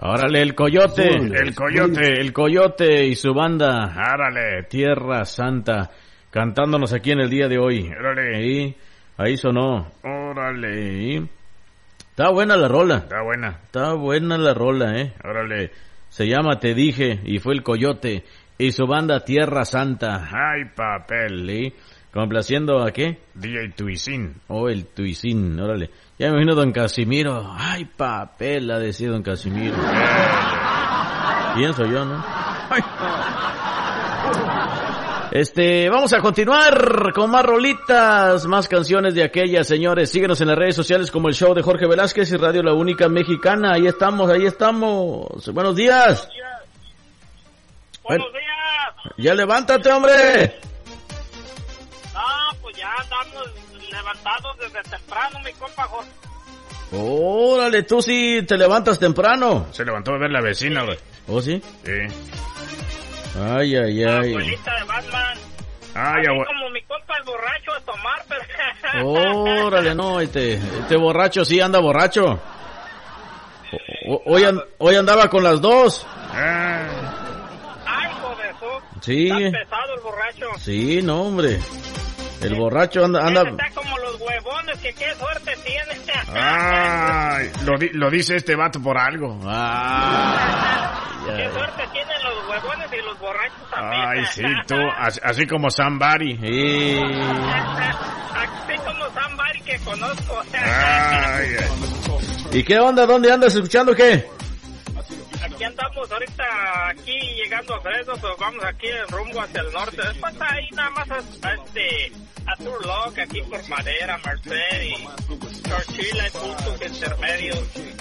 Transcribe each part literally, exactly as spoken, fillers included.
Órale, el coyote, el coyote, el coyote y su banda. Árale, Tierra Santa, cantándonos aquí en el día de hoy. Órale, ahí, ahí sonó. Órale. Está buena la rola. Está buena. Está buena la rola, eh. Órale. Se llama Te Dije y fue el coyote y su banda Tierra Santa. Ay, papel, ¿eh? ¿Complaciendo a qué? D J Tuicín. Oh, el Tuicín, órale. Ya me imagino don Casimiro. Ay, papel, ha de ser don Casimiro. Pienso yo, ¿no? Ay. Este, vamos a continuar con más rolitas, más canciones de aquellas, señores. Síguenos en las redes sociales como el show de Jorge Velázquez y Radio La Única Mexicana. Ahí estamos, ahí estamos. Buenos días. Buenos días. Ya levántate, hombre. Ah, pues ya andamos levantados desde temprano, mi compa Jorge. Órale, tú sí te levantas temprano. Se levantó a ver la vecina, güey. ¿Oh, sí? Sí. Ay, ay, La ay. abuelita de Batman. Ay, Así abue... como mi compa el borracho a tomar, pero... Órale, no, este, este borracho sí anda borracho. O, o, hoy, an, hoy andaba con las dos. Ah. Ay, hijo de eso. Sí. Está pesado el borracho. Sí, no, hombre. El borracho anda... anda... Está como los huevones, que qué suerte tiene. Ay, lo, di, lo dice este vato por algo. Ay, qué suerte tienen los huevones y los borrachos también. Ay, sí, tú, así, así como somebody. Sí. Así como somebody que conozco. Ay, ay. ¿Y qué onda? ¿Dónde andas escuchando qué? Aquí andamos ahorita, aquí llegando a Fresno, pero vamos aquí en rumbo hacia el norte. Después ahí nada más a, a este, a Turlock, aquí por Madera, Merced y Churchill, hay puntos intermedios.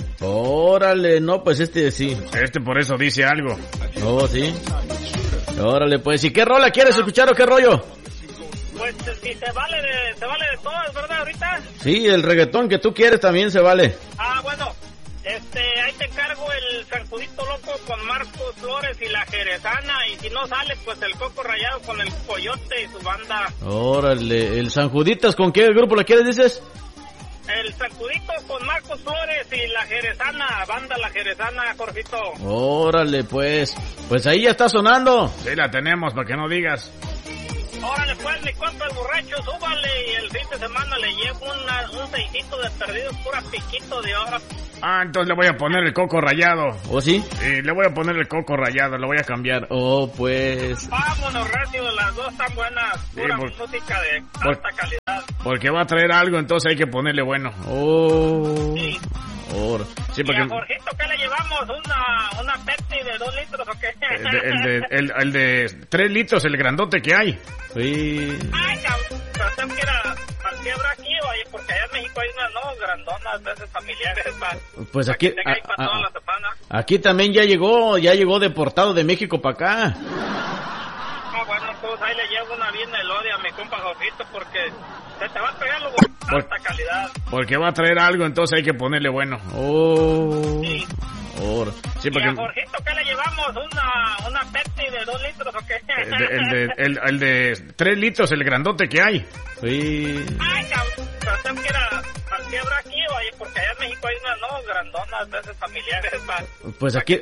Órale, no, pues este sí. Este por eso dice algo. Oh, sí. Órale, pues, ¿y qué rola quieres escuchar o qué rollo? Pues si se vale de, se vale de todas, ¿verdad, ahorita? Sí, el reggaetón que tú quieres también se vale. Ah, bueno, este, ahí te encargo el San Judito Loco con Marcos Flores y la Jerezana, y si no sale, pues el Coco Rayado con el Coyote y su banda. Órale, el San Juditas, ¿con qué grupo la quieres, dices? El San Judito con Marcos Flores y la Jerezana, banda La Jerezana, Jorgito. Órale, pues, pues ahí ya está sonando. Sí, la tenemos, para que no digas. Órale, pues, mi compa el borracho, súbale, y el fin de semana le llevo una, un seisito de perdidos, pura piquito de hora. Ah, entonces le voy a poner el Coco Rayado. ¿Oh, sí? Sí, le voy a poner el Coco Rayado, lo voy a cambiar. Oh, pues... Vámonos, recio, las dos están buenas, pura sí, por... música de por... alta calidad. Porque va a traer algo, entonces hay que ponerle bueno. Oh... Sí. Ahora. Sí, porque... ¿Y a Jorgito qué le llevamos? ¿Una, una Pepsi de dos litros o qué? El de, el, de, el, el de tres litros, el grandote que hay. Sí. Ay, cabrón, pero usted quiera habrá aquí, oye, porque allá en México hay unas, no, grandonas, veces familiares, para, pues para aquí, que a, ahí para a, toda la semana. Aquí también ya llegó, ya llegó deportado de México para acá. Ah, bueno, pues ahí le llevo una bien elodia a mi compa Jorgito, porque se te va a pegar lo de alta calidad. Porque va a traer algo, entonces hay que ponerle bueno. Oh... Sí. Ahora. Sí, porque... ¿Y a Jorgito qué le llevamos? ¿Una, una Pepsi de dos litros o qué? El de, el, de, el, el de tres litros, el grandote que hay. Sí. Ay, cabrón, pero usted quiera habrá aquí, oye, porque allá en México hay unas, no, grandonas, veces familiares, para, pues aquí...